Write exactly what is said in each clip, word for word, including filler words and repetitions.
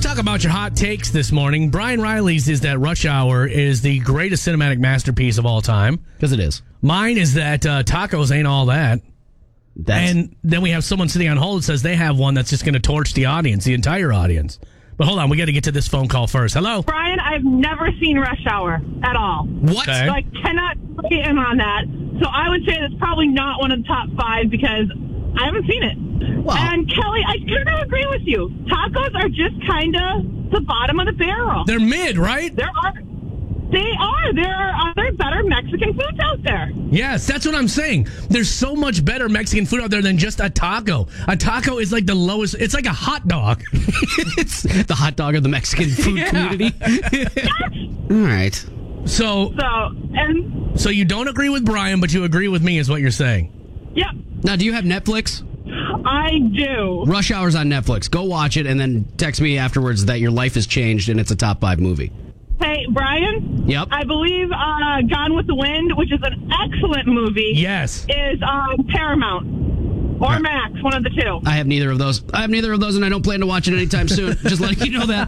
talk about your hot takes this morning. Brian Riley's is that Rush Hour is the greatest cinematic masterpiece of all time. Because it is. Mine is that uh, tacos ain't all that. That's... And then we have someone sitting on hold that says they have one that's just going to torch the audience, the entire audience. But hold on, we got to get to this phone call first. Hello? Brian, I've never seen Rush Hour at all. What? Okay. So I cannot weigh in on that. So I would say that's probably not one of the top five because I haven't seen it. Well, and Kelly, I kind of agree with you. Tacos are just kind of the bottom of the barrel. They're mid, right? There are. They are. There are other better Mexican foods out there. Yes, that's what I'm saying. There's so much better Mexican food out there than just a taco. A taco is like the lowest. It's like a hot dog. It's the hot dog of the Mexican food Yeah. community. All right. So, So, and, so you don't agree with Brian, but you agree with me is what you're saying. yep, Now, do you have Netflix? I do. Rush Hour's on Netflix. Go watch it and then text me afterwards that your life has changed and it's a top five movie. Hey, Brian? Yep. I believe uh, Gone with the Wind, which is an excellent movie, Yes. is on Paramount or Right. Max, one of the two. I have neither of those. I have neither of those, and I don't plan to watch it anytime soon. Just letting you know that.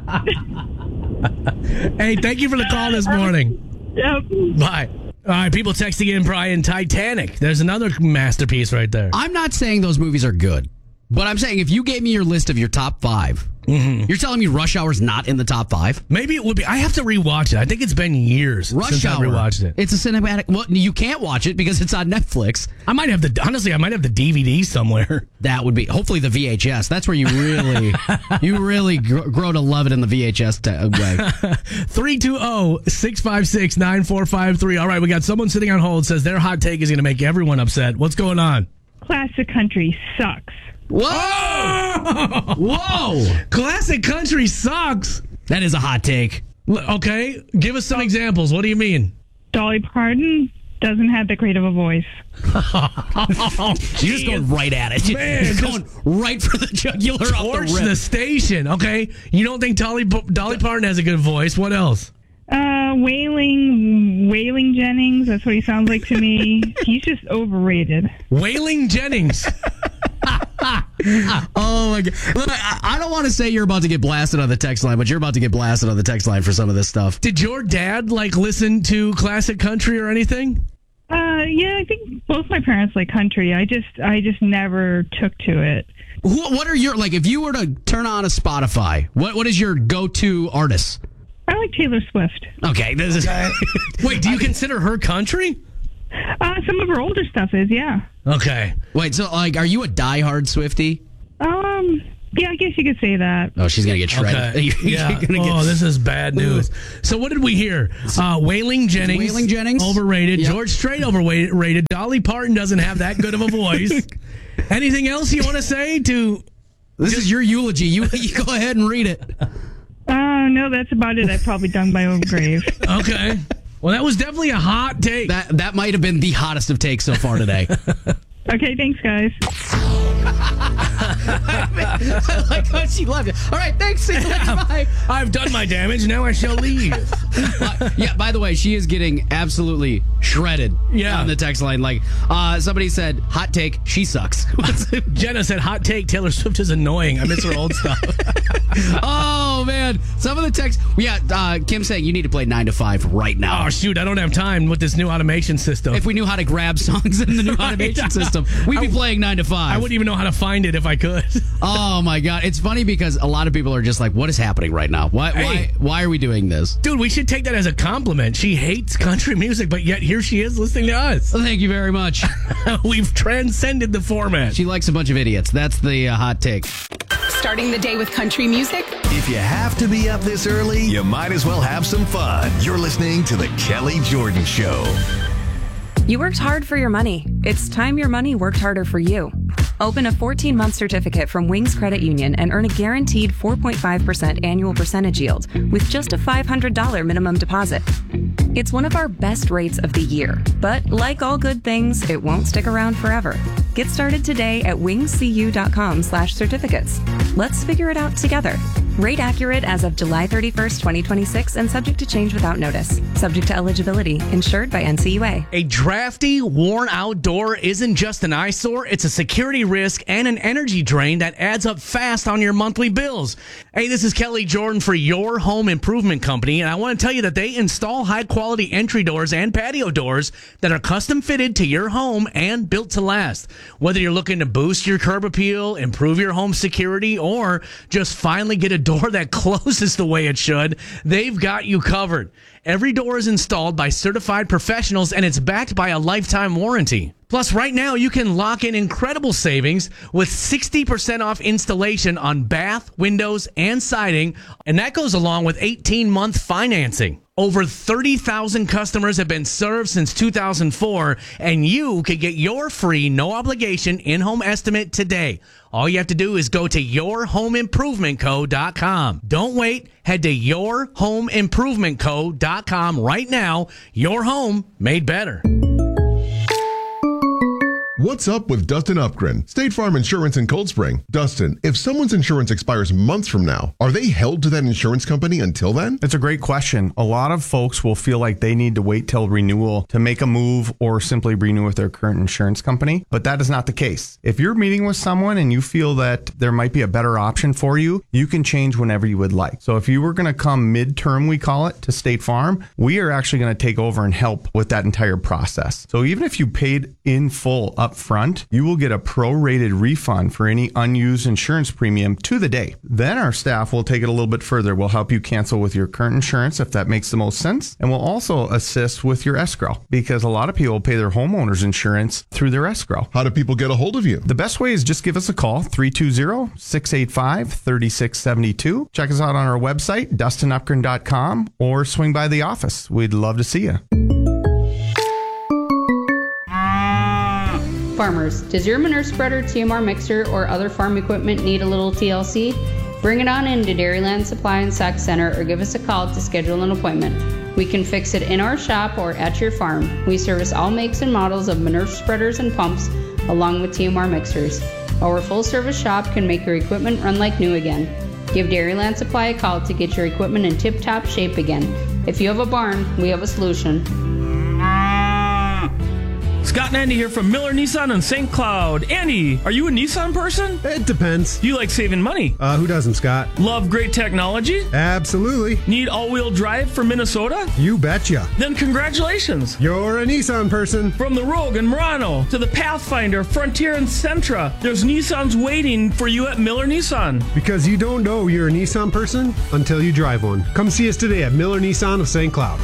Hey, thank you for the call this morning. Yep. Bye. All right, people texting in, Brian, Titanic. There's another masterpiece right there. I'm not saying those movies are good, but I'm saying if you gave me your list of your top five, you're telling me Rush Hour's not in the top five? Maybe it would be. I have to rewatch it. I think it's been years Rush since Hour. I've rewatched it. It's a cinematic. Well, you can't watch it because it's on Netflix. I might have the, honestly, I might have the D V D somewhere. That would be hopefully the V H S. That's where you really, you really gr- grow to love it in the V H S t- way. three two zero, six five six, nine four five three. All right, we got someone sitting on hold says their hot take is going to make everyone upset. What's going on? Classic country sucks. Whoa! Whoa! Classic country sucks. That is a hot take. L- Okay, give us some examples. What do you mean? Dolly Parton doesn't have that great of a voice. You're just going right at it. Man, You're just going right for the jugular off Torch the rip. the station, okay? You don't think Dolly, Dolly Parton has a good voice. What else? Uh, Wailing, Wailing Jennings, that's what he sounds like to me. He's just overrated. Wailing Jennings. Oh my god! Look, I, I don't want to say you're about to get blasted on the text line, but you're about to get blasted on the text line for some of this stuff. Did your dad, like, listen to classic country or anything? Uh, yeah, I think both my parents like country. I just, I just never took to it. Who, what are your like? If you were to turn on a Spotify, what what is your go-to artist? I like Taylor Swift. Okay, this is. Wait, do you consider her country? Uh, some of her older stuff is, yeah. Okay. Wait, so like, are you a diehard Swiftie? Um, yeah, I guess you could say that. Oh, she's gonna get shredded. Okay. You're Yeah. gonna Oh, get- this is bad news. So what did we hear? Uh, Wailing Jennings. Wailing Jennings? Overrated. Yep. George Strait overrated. Dolly Parton doesn't have that good of a voice. Anything else you want to say to... This is your eulogy. You, you go ahead and read it. Uh, no, that's about it. I probably dug my own grave. Okay. Well, that was definitely a hot take. That that might have been the hottest of takes so far today. Okay, thanks, guys. I like how she loved it. All right, thanks. Bye. I've done my damage. Now I shall leave. Uh, yeah, by the way, she is getting absolutely shredded Yeah. on the text line. Like, uh, somebody said, hot take, she sucks. Jenna said, hot take, Taylor Swift is annoying. I miss her old stuff. Oh, man. Some of the text. Yeah, uh, Kim saying you need to play nine to five right now. Oh, shoot. I don't have time with this new automation system. If we knew how to grab songs in the new automation system, we'd be playing nine to five. I wouldn't even know how to find it if I could. Oh, my God. It's funny because a lot of people are just like, what is happening right now? Why, Hey. why, why are we doing this? Dude, we should take that as a compliment. She hates country music, but yet here she is listening to us. Well, thank you very much. We've transcended the format. She likes a bunch of idiots. That's the uh, hot take. Starting the day with country music? If you have to be up this early, you might as well have some fun. You're listening to The Kelly Jordan Show. You worked hard for your money. It's time your money worked harder for you. Open a fourteen-month certificate from Wings Credit Union and earn a guaranteed four point five percent annual percentage yield with just a five hundred dollars minimum deposit. It's one of our best rates of the year, but like all good things, it won't stick around forever. Get started today at wingscu.com slash certificates. Let's figure it out together. Rate accurate as of July thirty-first, twenty twenty-six, and subject to change without notice. Subject to eligibility. Insured by N C U A. A drafty, worn-out door isn't just an eyesore. It's a security risk and an energy drain that adds up fast on your monthly bills. Hey, this is Kelly Jordan for Your Home Improvement Company, and I want to tell you that they install high-quality entry doors and patio doors that are custom-fitted to your home and built to last. Whether you're looking to boost your curb appeal, improve your home security, or just finally get a door that closes the way it should, they've got you covered. Every door is installed by certified professionals, and it's backed by a lifetime warranty. Plus, right now, you can lock in incredible savings with sixty percent off installation on bath, windows, and siding, and that goes along with eighteen-month financing. Over thirty thousand customers have been served since two thousand four, and you can get your free, no-obligation in-home estimate today. All you have to do is go to your home improvement co dot com. Don't wait. Head to your home improvement co dot com right now. Your home made better. What's up with Dustin Upgren, State Farm Insurance in Cold Spring? Dustin, if someone's insurance expires months from now, are they held to that insurance company until then? It's a great question. A lot of folks will feel like they need to wait till renewal to make a move or simply renew with their current insurance company, but that is not the case. If you're meeting with someone and you feel that there might be a better option for you, you can change whenever you would like. So if you were going to come midterm, we call it, to State Farm, we are actually going to take over and help with that entire process. So even if you paid in full up front, you will get a prorated refund for any unused insurance premium to the day. Then our staff will take it a little bit further. We'll help you cancel with your current insurance if that makes the most sense. And we'll also assist with your escrow because a lot of people pay their homeowner's insurance through their escrow. How do people get a hold of you? The best way is just give us a call, three two zero, six eight five, three six seven two. Check us out on our website, dustin upgren dot com, or swing by the office. We'd love to see you. Farmers, does your manure spreader, T M R mixer, or other farm equipment need a little T L C? Bring it on in to Dairyland Supply and Sac Center or give us a call to schedule an appointment. We can fix it in our shop or at your farm. We service all makes and models of manure spreaders and pumps along with T M R mixers. Our full-service shop can make your equipment run like new again. Give Dairyland Supply a call to get your equipment in tip-top shape again. If you have a barn, we have a solution. Scott and Andy here from Miller Nissan in Saint Cloud. Andy, are you a Nissan person? It depends. Do you like saving money? Uh, who doesn't, Scott? Love great technology? Absolutely. Need all-wheel drive for Minnesota? You betcha. Then congratulations. You're a Nissan person. From the Rogue and Murano to the Pathfinder, Frontier, and Sentra, there's Nissans waiting for you at Miller Nissan. Because you don't know you're a Nissan person until you drive one. Come see us today at Miller Nissan of Saint Cloud.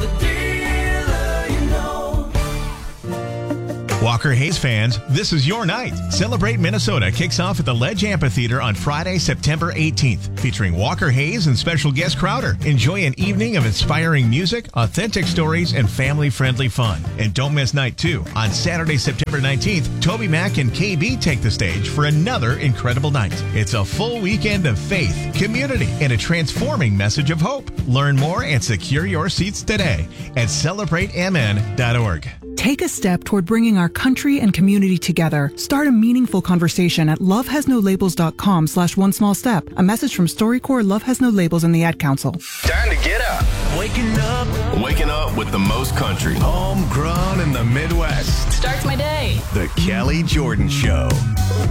Walker Hayes fans, this is your night. Celebrate Minnesota kicks off at the Ledge Amphitheater on Friday, September eighteenth, featuring Walker Hayes and special guest Crowder. Enjoy an evening of inspiring music, authentic stories, and family-friendly fun. And don't miss night two. On Saturday, September nineteenth, Toby Mac and K B take the stage for another incredible night. It's a full weekend of faith, community, and a transforming message of hope. Learn more and secure your seats today at celebrate m n dot org. Take a step toward bringing our country and community together. Start a meaningful conversation at lovehasnolabels.com slash one small step. A message from StoryCorps, Love Has No Labels, and the Ad Council. Time to get up. Waking up. Waking up with the most country. Homegrown in the Midwest. Starts my day. The Kelly Jordan Show.